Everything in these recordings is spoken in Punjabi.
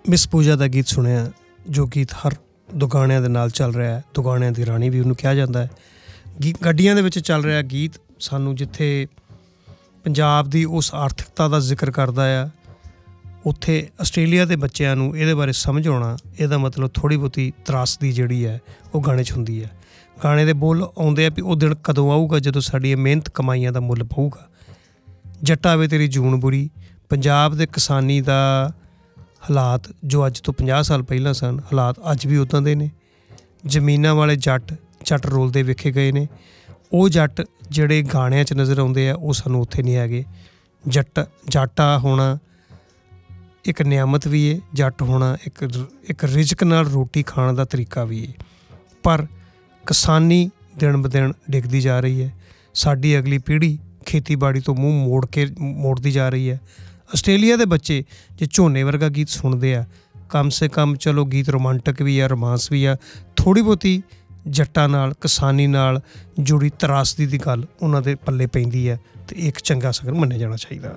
ਮਿਸ ਪੂਜਾ ਦਾ ਗੀਤ ਸੁਣਿਆ, ਜੋ ਗੀਤ ਹਰ ਦੁਗਾਣਿਆਂ ਦੇ ਨਾਲ ਚੱਲ ਰਿਹਾ ਹੈ। ਦੁਗਾਣਿਆਂ ਦੀ ਰਾਣੀ ਵੀ ਉਹਨੂੰ ਕਿਹਾ ਜਾਂਦਾ ਹੈ। ਗੱਡੀਆਂ ਦੇ ਵਿੱਚ ਚੱਲ ਰਿਹਾ ਗੀਤ ਸਾਨੂੰ ਜਿੱਥੇ ਪੰਜਾਬ ਦੀ ਉਸ ਆਰਥਿਕਤਾ ਦਾ ਜ਼ਿਕਰ ਕਰਦਾ ਆ, ਉੱਥੇ ਆਸਟ੍ਰੇਲੀਆ ਦੇ ਬੱਚਿਆਂ ਨੂੰ ਇਹਦੇ ਬਾਰੇ ਸਮਝ ਆਉਣਾ, ਇਹਦਾ ਮਤਲਬ ਥੋੜ੍ਹੀ ਬਹੁਤੀ ਤਰਾਸਦੀ ਜਿਹੜੀ ਹੈ ਉਹ ਗਾਣੇ 'ਚ ਹੁੰਦੀ ਹੈ। ਗਾਣੇ ਦੇ ਬੋਲ ਆਉਂਦੇ ਆ ਵੀ ਉਹ ਦਿਨ ਕਦੋਂ ਆਊਗਾ ਜਦੋਂ ਸਾਡੀਆਂ ਮਿਹਨਤ ਕਮਾਈਆਂ ਦਾ ਮੁੱਲ ਪਊਗਾ। ਜੱਟਾ ਵੇ ਤੇਰੀ ਜੂਨ ਬੁਰੀ। ਪੰਜਾਬ ਦੇ ਕਿਸਾਨੀ ਦਾ ਹਾਲਾਤ ਜੋ ਅੱਜ ਤੋਂ 50 ਸਾਲ ਪਹਿਲਾਂ ਸਨ, ਹਾਲਾਤ ਅੱਜ ਵੀ ਉੱਦਾਂ ਦੇ ਨੇ। ਜ਼ਮੀਨਾਂ ਵਾਲੇ ਜੱਟ ਰੋਲਦੇ ਵੇਖੇ ਗਏ ਨੇ। ਉਹ ਜੱਟ ਜਿਹੜੇ ਗਾਣਿਆਂ 'ਚ ਨਜ਼ਰ ਆਉਂਦੇ ਆ ਉਹ ਸਾਨੂੰ ਉੱਥੇ ਨਹੀਂ ਹੈਗੇ। ਜੱਟਾ ਹੋਣਾ ਇੱਕ ਨਿਆਮਤ ਵੀ ਹੈ, ਜੱਟ ਹੋਣਾ ਇੱਕ ਰਿਜ਼ਕ ਨਾਲ ਰੋਟੀ ਖਾਣ ਦਾ ਤਰੀਕਾ ਵੀ ਹੈ। ਪਰ ਕਿਸਾਨੀ ਦਿਨ ਬ ਦਿਨ ਡਿੱਗਦੀ ਜਾ ਰਹੀ ਹੈ। ਸਾਡੀ ਅਗਲੀ ਪੀੜ੍ਹੀ ਖੇਤੀਬਾੜੀ ਤੋਂ ਮੂੰਹ ਮੋੜਦੀ ਜਾ ਰਹੀ ਹੈ। ਆਸਟ੍ਰੇਲੀਆ ਦੇ ਬੱਚੇ ਜੇ ਝੋਨੇ ਵਰਗਾ ਗੀਤ ਸੁਣਦੇ ਆ, ਕਮ ਸੇ ਕਮ ਚਲੋ ਗੀਤ ਰੋਮਾਂਟਿਕ ਵੀ ਆ, ਰੋਮਾਂਸ ਵੀ ਆ, ਥੋੜ੍ਹੀ ਬਹੁਤੀ ਜੱਟਾਂ ਨਾਲ ਕਿਸਾਨੀ ਨਾਲ ਜੁੜੀ ਤਰਾਸਦੀ ਦੀ ਗੱਲ ਉਹਨਾਂ ਦੇ ਪੱਲੇ ਪੈਂਦੀ ਹੈ ਅਤੇ ਇੱਕ ਚੰਗਾ ਸਗਨ ਮੰਨਿਆ ਜਾਣਾ ਚਾਹੀਦਾ।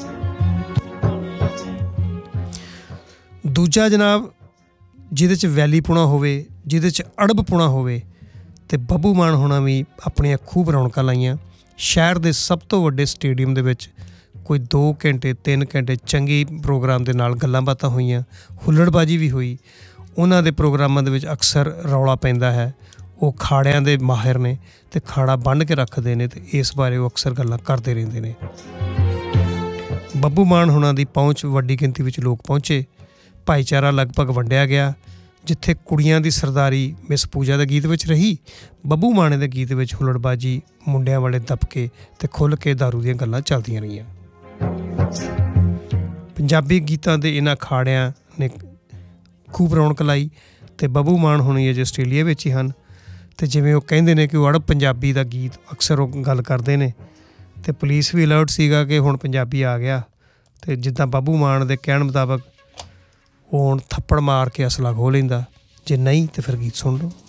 ਦੂਜਾ ਜਨਾਬ, ਜਿਹਦੇ 'ਚ ਵੈਲੀਪੁਣਾ ਹੋਵੇ, ਜਿਹਦੇ 'ਚ ਅੜਬਪੁਣਾ ਹੋਵੇ, ਅਤੇ ਬੱਬੂ ਮਾਨ ਹੋਣਾ ਵੀ ਆਪਣੀਆਂ ਖੂਬ ਰੌਣਕਾਂ ਲਾਈਆਂ। ਸ਼ਹਿਰ ਦੇ ਸਭ ਤੋਂ ਵੱਡੇ ਸਟੇਡੀਅਮ ਦੇ ਵਿੱਚ ਕੋਈ 2 ਘੰਟੇ 3 ਘੰਟੇ ਚੰਗੀ ਪ੍ਰੋਗਰਾਮ ਦੇ ਨਾਲ ਗੱਲਾਂ ਬਾਤਾਂ ਹੋਈਆਂ, ਹੁੱਲੜਬਾਜੀ ਵੀ ਹੋਈ। ਉਹਨਾਂ ਦੇ ਪ੍ਰੋਗਰਾਮਾਂ ਦੇ ਵਿੱਚ ਅਕਸਰ ਰੌਲਾ ਪੈਂਦਾ ਹੈ। ਉਹ ਖਾੜਿਆਂ ਦੇ ਮਾਹਿਰ ਨੇ ਅਤੇ ਖਾੜਾ ਬੰਨ੍ਹ ਕੇ ਰੱਖਦੇ ਨੇ, ਅਤੇ ਇਸ ਬਾਰੇ ਉਹ ਅਕਸਰ ਗੱਲਾਂ ਕਰਦੇ ਰਹਿੰਦੇ ਨੇ। ਬੱਬੂ ਮਾਨ ਹੋਣਾ ਦੀ ਪਹੁੰਚ ਵੱਡੀ ਗਿਣਤੀ ਵਿੱਚ ਲੋਕ ਪਹੁੰਚੇ। ਭਾਈਚਾਰਾ ਲਗਭਗ ਵੰਡਿਆ ਗਿਆ। ਜਿੱਥੇ ਕੁੜੀਆਂ ਦੀ ਸਰਦਾਰੀ ਮਿਸ ਪੂਜਾ ਦੇ ਗੀਤ ਵਿੱਚ ਰਹੀ, ਬੱਬੂ ਮਾਨ ਦੇ ਗੀਤ ਵਿੱਚ ਹੁੱਲੜਬਾਜੀ, ਮੁੰਡਿਆਂ ਵਾਲੇ ਦਬਕੇ ਅਤੇ ਖੁੱਲ੍ਹ ਕੇ ਦਾਰੂ ਦੀਆਂ ਗੱਲਾਂ ਚੱਲਦੀਆਂ ਰਹੀਆਂ। ਪੰਜਾਬੀ ਗੀਤਾਂ ਦੇ ਇਹਨਾਂ ਅਖਾੜਿਆਂ ਨੇ ਖੂਬ ਰੌਣਕ ਲਾਈ ਅਤੇ ਬੱਬੂ ਮਾਨ ਹੋਣੀ ਅਜੇ ਆਸਟ੍ਰੇਲੀਆ ਵਿੱਚ ਹੀ ਹਨ। ਅਤੇ ਜਿਵੇਂ ਉਹ ਕਹਿੰਦੇ ਨੇ ਕਿ ਉਹ ਅੜਬ ਪੰਜਾਬੀ ਦਾ ਗੀਤ ਅਕਸਰ ਉਹ ਗੱਲ ਕਰਦੇ ਨੇ, ਅਤੇ ਪੁਲਿਸ ਵੀ ਅਲਰਟ ਸੀਗਾ ਕਿ ਹੁਣ ਪੰਜਾਬੀ ਆ ਗਿਆ। ਅਤੇ ਜਿੱਦਾਂ ਬੱਬੂ ਮਾਨ ਦੇ ਕਹਿਣ ਮੁਤਾਬਕ ਉਹ ਹੁਣ ਥੱਪੜ ਮਾਰ ਕੇ ਅਸਲਾ ਖੋਹ ਲੈਂਦਾ, ਜੇ ਨਹੀਂ ਤਾਂ ਫਿਰ ਗੀਤ ਸੁਣ ਲਓ।